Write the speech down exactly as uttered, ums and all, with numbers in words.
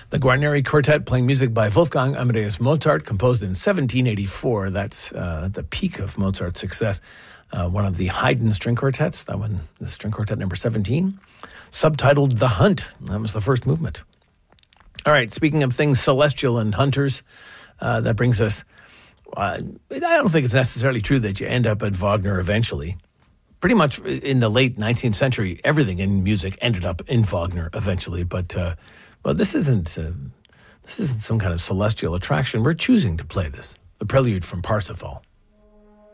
The Guarneri Quartet playing music by Wolfgang Amadeus Mozart, composed in seventeen eighty-four. That's uh, the peak of Mozart's success. Uh, one of the Haydn string quartets, that one, the string quartet number seventeen, subtitled The Hunt. That was the first movement. All right, speaking of things celestial and hunters, uh, that brings us, uh, I don't think it's necessarily true that you end up at Wagner eventually. Pretty much in the late nineteenth century, everything in music ended up in Wagner eventually, but uh, But this isn't uh, this isn't some kind of celestial attraction. We're choosing to play this, the prelude from Parsifal.